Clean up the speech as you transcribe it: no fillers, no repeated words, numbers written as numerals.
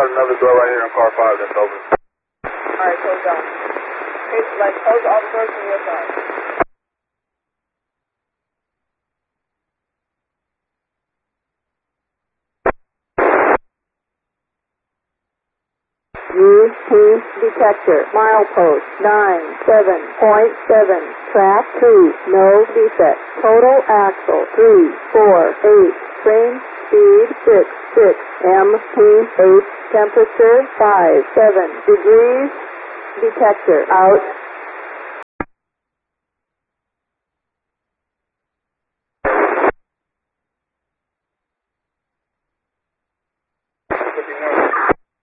another door right here in car 5 that's open. Alright, close down. Okay, like close all the doors from your side. UP detector, milepost 97.7, track 2, no defect, total axle 348, train speed 66, MP8, temperature 57 degrees, detector out.